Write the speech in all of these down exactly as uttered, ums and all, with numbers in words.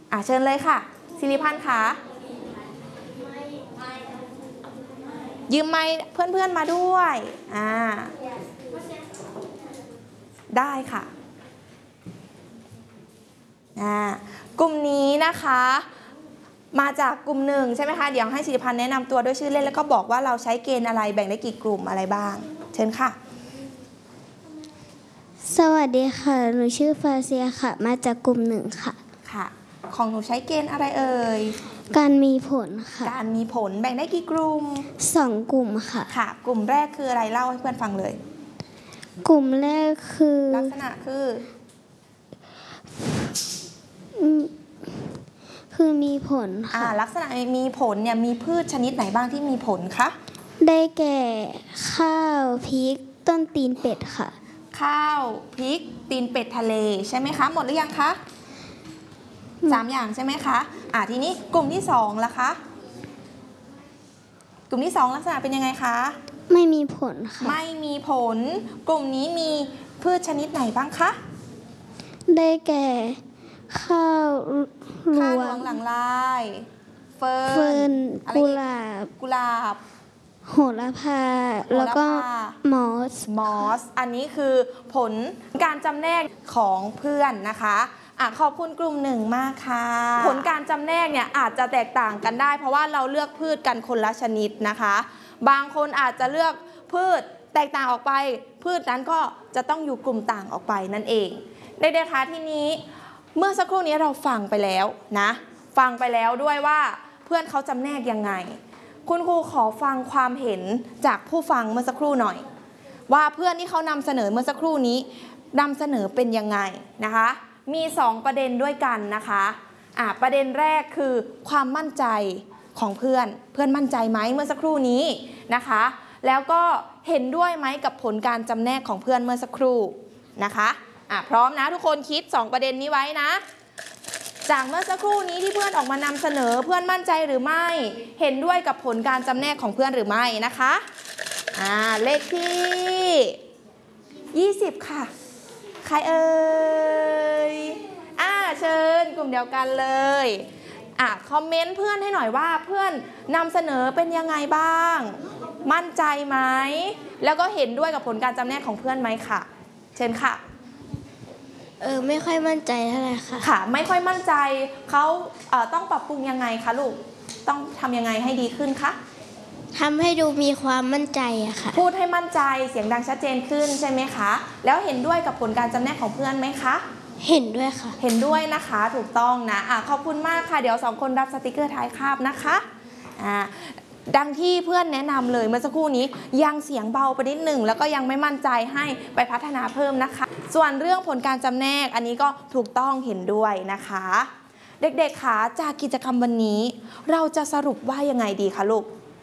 อ่ะเชิญเลยค่ะศิริพันธ์ค่ะยืมไมค์เพื่อนๆมาด้วยอ่าได้ค่ะอ่ากลุ่มนี้นะคะมาจากกลุ่มหนึ่งใช่ไหมคะเดี๋ยวให้ศิริพันธ์แนะนำตัวด้วยชื่อเล่นแล้วก็บอกว่าเราใช้เกณฑ์อะไรแบ่งได้กี่กลุ่มอะไรบ้างเชิญค่ะสวัสดีค่ะหนูชื่อฟาเซียค่ะมาจากกลุ่มหนึ่งค่ะค่ะของหนูใช้เกณฑ์อะไรเอ่ยการมีผลค่ะการมีผลแบ่งได้กี่กลุ่มสองกลุ่มค่ะค่ะกลุ่มแรกคืออะไรเล่าให้เพื่อนฟังเลยกลุ่มแรกคือลักษณะคือคือมีผลค่ะลักษณะมีผลเนี่ยมีพืชชนิดไหนบ้างที่มีผลคะได้แก่ข้าวพริกต้นตีนเป็ดค่ะข้าวพริกตีนเป็ดทะเลใช่ไหมคะหมดหรือยังคะสามอย่างใช่ไหมคะอ่าทีนี้กลุ่มที่สองล่ะคะกลุ่มที่สองลักษณะเป็นยังไงคะไม่มีผลค่ะไม่มีผลกลุ่มนี้มีพืชชนิดไหนบ้างคะได้แก่ข้าวข้าวหลวงหลังลายเฟิร์นกุหลาบกุหลาบโหระพาแล้วก็มอสมอสอันนี้คือผลการจำแนกของเพื่อนนะคะอ่ะขอบคุณกลุ่มหนึ่งมากค่ะผลการจำแนกเนี่ยอาจจะแตกต่างกันได้เพราะว่าเราเลือกพืชกันคนละชนิดนะคะบางคนอาจจะเลือกพืชแตกต่างออกไปพืชนั้นก็จะต้องอยู่กลุ่มต่างออกไปนั่นเองเด็กๆคะทีนี้เมื่อสักครู่นี้เราฟังไปแล้วนะฟังไปแล้วด้วยว่าเพื่อนเขาจำแนกยังไงคุณครูขอฟังความเห็นจากผู้ฟังเมื่อสักครู่หน่อยว่าเพื่อนที่เขานำเสนอเมื่อสักครู่นี้นำเสนอเป็นยังไงนะคะมีสองประเด็นด้วยกันนะคะอ่ะประเด็นแรกคือความมั่นใจของเพื่อนเพื่อนมั่นใจไหมเมื่อสักครู่นี้นะคะแล้วก็เห็นด้วยไหมกับผลการจำแนกของเพื่อนเมื่อสักครู่นะคะอ่ะพร้อมนะทุกคนคิดสองประเด็นนี้ไว้นะจากเมื่อสักครู่นี้ที่เพื่อนออกมานำเสนอเพื่อนมั่นใจหรือไม่เห็นด้วยกับผลการจำแนกของเพื่อนหรือไม่นะคะอ่าเลขที่ยี่สิบค่ะใครเอ่ยอ่าเชิญกลุ่มเดียวกันเลยอ่ะคอมเมนต์เพื่อนให้หน่อยว่าเพื่อนนำเสนอเป็นยังไงบ้างมั่นใจไหมแล้วก็เห็นด้วยกับผลการจำแนกของเพื่อนไหมค่ะเชิญค่ะเออไม่ค่อยมั่นใจเท่าไหร่ค่ะค่ะไม่ค่อยมั่นใจเขาเอ่อต้องปรับปรุงยังไงคะลูกต้องทำยังไงให้ดีขึ้นคะทำให้ดูมีความมั่นใจอะค่ะพูดให้มั่นใจเสียงดังชัดเจนขึ้นใช่ไหมคะแล้วเห็นด้วยกับผลการจำแนกของเพื่อนไหมคะเห็นด้วยค่ะเห็นด้วยนะคะถูกต้องนะอ่ะขอบคุณมากค่ะเดี๋ยวสองคนรับสติกเกอร์ท้ายคาบนะคะอ่าดังที่เพื่อนแนะนำเลยเมื่อสักครู่นี้ยังเสียงเบาไปนิดหนึ่งแล้วก็ยังไม่มั่นใจให้ไปพัฒนาเพิ่มนะคะส่วนเรื่องผลการจำแนกอันนี้ก็ถูกต้องเห็นด้วยนะคะเด็กๆคะจากกิจกรรมวันนี้เราจะสรุปว่ายังไงดีคะลูก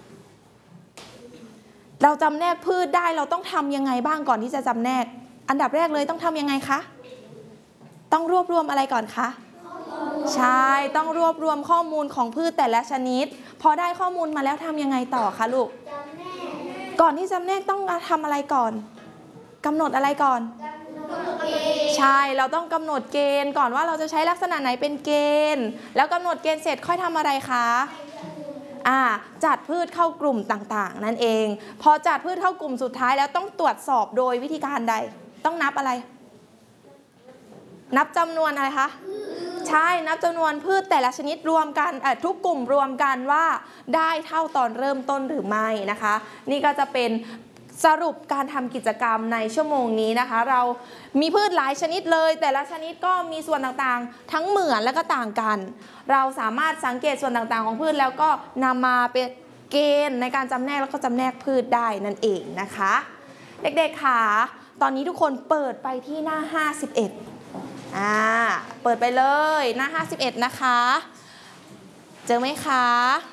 เราจำแนกพืชได้เราต้องทำยังไงบ้างก่อนที่จะจำแนกอันดับแรกเลยต้องทำยังไงคะต้องรวบรวมอะไรก่อนคะใช่ต้องรวบรวมข้อมูลของพืชแต่ละชนิดพอได้ข้อมูลมาแล้วทำยังไงต่อคะลูกก่อนที่จำแนกต้องทำอะไรก่อนกำหนดอะไรก่อนใช่เราต้องกำหนดเกณฑ์ก่อนว่าเราจะใช้ลักษณะไหนเป็นเกณฑ์แล้วกำหนดเกณฑ์เสร็จค่อยทำอะไรคะอ่าจัดพืชเข้ากลุ่มต่างๆนั่นเองพอจัดพืชเข้ากลุ่มสุดท้ายแล้วต้องตรวจสอบโดยวิธีการใดต้องนับอะไรนับจำนวนอะไรคะใช่นับจำนวนพืชแต่ละชนิดรวมกันทุกกลุ่มรวมกันว่าได้เท่าตอนเริ่มต้นหรือไม่นะคะนี่ก็จะเป็นสรุปการทำกิจกรรมในชั่วโมงนี้นะคะเรามีพืชหลายชนิดเลยแต่ละชนิดก็มีส่วนต่างๆทั้งเหมือนและก็ต่างกันเราสามารถสังเกตส่วนต่างๆของพืชแล้วก็นำมาเป็นเกณฑ์ในการจำแนกแล้วก็จำแนกพืชได้นั่นเองนะคะเด็กๆค่ะตอนนี้ทุกคนเปิดไปที่หน้าห้าสิบเอ็ดอ่าเปิดไปเลยหน้าห้าสิบเอ็ดนะคะเจอไหมคะ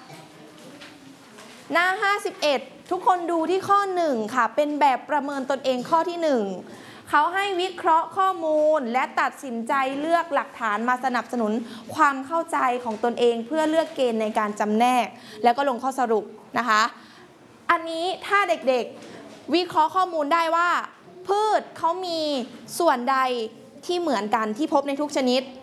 หน้าห้าสิบเอ็ดทุกคนดูที่ข้อหนึ่งค่ะเป็นแบบประเมินตนเองข้อที่หนึ่งเขาให้วิเคราะห์ข้อมูลและตัดสินใจเลือกหลักฐานมาสนับสนุนความเข้าใจของตนเองเพื่อเลือกเกณฑ์ในการจำแนกแล้วก็ลงข้อสรุปนะคะอันนี้ถ้าเด็กๆวิเคราะห์ข้อมูลได้ว่าพืชเขามีส่วนใดที่เหมือนกันที่พบในทุกชนิด